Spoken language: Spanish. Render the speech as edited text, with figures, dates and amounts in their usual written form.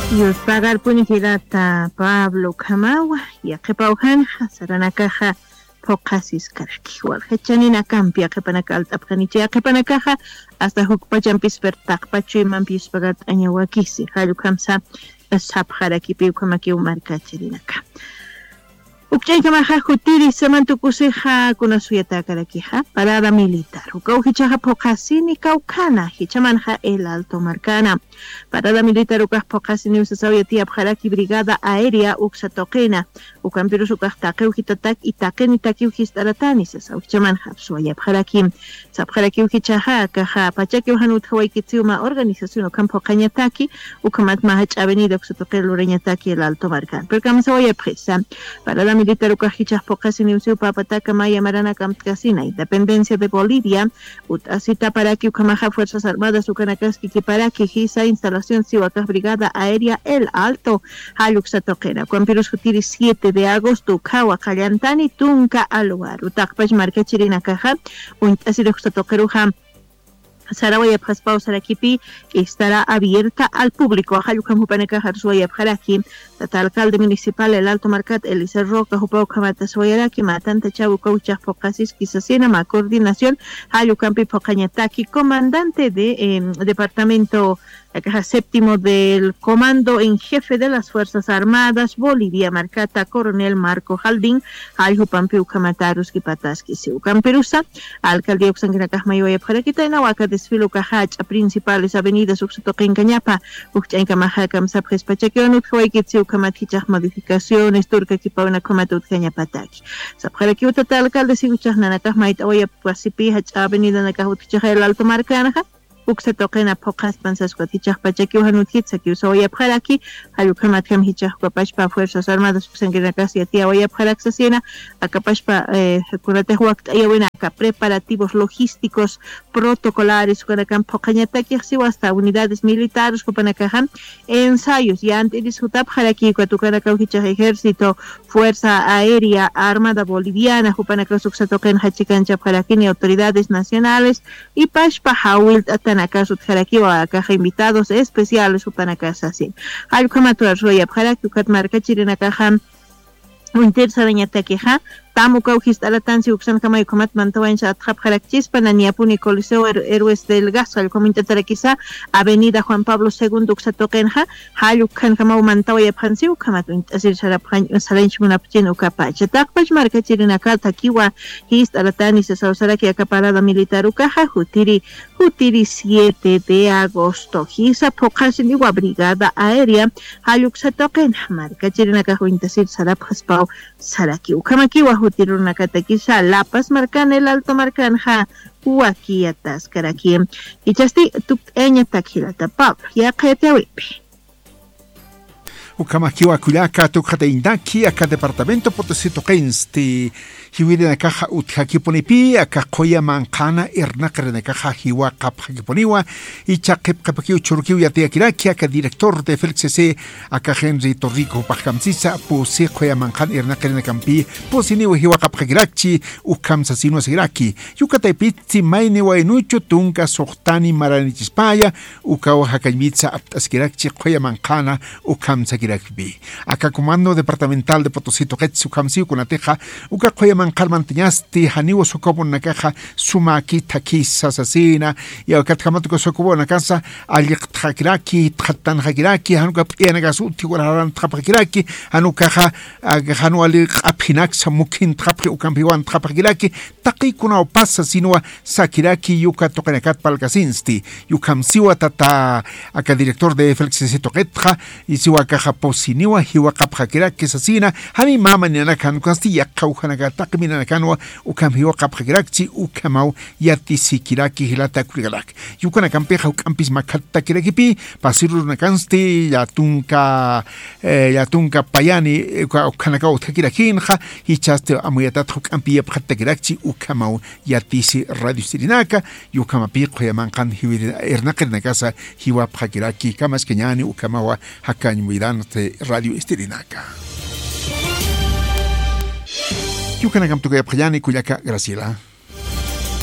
Yos pagar punihilata Pablo Kamawa y Akepauhan Saranakaja Pokasis Karaki wal Hechanina Campia Kepanakal Tapkanichi Kepanakaja hasta Hukpachampis Pertakpachu Mampis Pagat Anyawakisi Halukamsa Sapharaki Piukamaki Umarkachirinaka. Ukchay kamaja jutiri semantukuseja kunasuyata karaquija parada militar. Ukauhichaja pokasini kaukana hichamanja el Alto Marcana. Parada militar ukaj pokasini usasawiyati abjaraki brigada aérea uksatoqena. Ukampirus ukajtaqe uhitatak itaken itaki uhistaratani sasawichamanja suaya abjaraki. Sabjaraki uhichaja kaja pachaki uhanut hawaikitiuma organización ukampokañataki ukamat mahach avenida uksatoqel ureñataki el Alto Marcana. Perkamsawaya presa. Parada militar ukajichas pokasini usiu papataka maya marana kamtkasina independencia de Bolivia utasita para que ukamaja fuerzas armadas ukanakaski kiparaki hisa instalación siwakaj brigada aérea el Alto haluxatoqena cuampirus jutiri 7 de agosto ukawa kallantani tunka aluar utakpash markachirina kaja untasiruxatoqeruja Sarawaya Paspao Sarakipi estará abierta al público. Ajayucam Hupaneca Harsuaya Jaraki, Tata alcalde municipal el Alto Marcat, Elisa Roca, Jupau Kamata Soyaraki, Matanta Chabu Caucha Focasis, Quisasiena, coordinación, Hayucampi Pocañataki, comandante de departamento séptimo del Comando en Jefe de las Fuerzas Armadas Bolivia Marcata Coronel Marco Jaldín Ayhupampi Ukamatarus Kipataski Siukamperusa Alcaldía Uxankinakajmayoya Parakita en Ahuaca desfilo Cajach principales avenidas Uxatoquen Cañapa Uxchainkamajacam Sapjes Pachakion Uthuaikitsi Ukamatichaj modificaciones Turca Kipawna Komatut Cañapataki Sapjaraki Utata Alcalde Siguchajnanakajmait Oya Pasipi Hach Avenida Nakajutichaja el Alto Marcanaja Uxatoqena pocas panzas cotichaj pachaki uhanutitza que usa hoy abjaraki ayukamatcam hichaj capachpa fuerzas armadas uxankinakasi atia hoy abjaraxasiena acapachpa curatejhuact ayawena acá preparativos logísticos protocolares ukanakam pocañataki hasta unidades militares upanakajam ensayos ya antes utabjaraki cuatukanaka hichaj ejército fuerza aérea armada boliviana upanakas uxatoqen hachikancha abjarakini autoridades nacionales y pashpa hawil atan acaso Tjarakiwa caja invitados especiales upanacasa así. Alcamatura roya Tjaraki ukatmarca chirena caja Wintersa Dañataqueja, Tamu Caujistalatansi Uxan Kamay Comat Mantawancha Tjapjarakchispa, Naniapuni Coliseo Héroes del Gas, al Comité Taraquiza, Avenida Juan Pablo II Uxatoquenja, Hayukan Kamau Mantawaya Pansiu, Kamatun Asir Salench Munapchen Ucapacha, Takpach Marca Chirina Kata Kiwa, Histalatani Sausaraki Acaparada Militar Ucaja, Jutiri 7 de agosto, Hisa Pocasiniwa Brigada Aérea, Hayuxatoquen, Marca Chirina Cajuintasir Sarapjaspau, Saraki Ukamakiwa. Hutiruna Katakisa, La Paz Marcan, el Alto Marcanja, Huaquiatas, Caraquiem, y Chasti, Tuk Eña Taquilata, Pablo, ya que te oipe. Ukamakiwa Kuyaka, Tukate Indaki, acá departamento Potosito Kensti, Hiwide Nakaja Uthakiponipi, acá Koya Mancana, Ernakare Nakaja, Hiwa Kapakiponiwa, y Chakep Kapakiu Churkiu Yatiakiraki, acá director de FLCC, acá Henry Torrico Pajamsisa, Pusi Koya Mancana, Ernakare Nakampi, Pusiniwa Hiwa Kapakirachi, Ukamsasino Siraki, Yukate Pizzi, Mainewa Enucho, Tunka, Sohtani, Maranichispaya, Ukawa Hakamitsa, Aptaskirachi, Koya Mancana, Ukamsakirachi. Acá comando departamental de Potosito Ketsu Kamsiu con la teja uka koyaman kalmantiñasti haniwo sokobo nakaja sumaki takisa sasina y acá kamatuko sokobo nakasa aliqtakiraki tkhatan hakiraki hanuka pianagas utiwararan trapakiraki hanuka hanu ali apinak samukin trapri ukampiwan trapakiraki takikuna pasa sinua sakiraki yuka tokenakat palkasinsti yukamsiwa tata acá director de FLCC Toquetja y siwa caja posiniwa hiwa kapjakira kesasina hani mama ni anakan kasti yakauhanaga takmina nakanwa ukam hiwa kapjakirachi ukamau yatisikiraki hilata kurigalak yukana kampeja ukampis makata kirakipi pasiru nakansti yatunka payani ukanaka utakirakinja hichaste amuyatat ukampi yapjatakirachi ukamau yatisi radio sirinaka yukamapi qoyamankan hiwi ernakir nakasa hiwa pjakiraki kamas kenyani ukamawa hakani muidan Radio Estirinaka. Yukanagam Tukaya Prayani Kuyaka Graciela.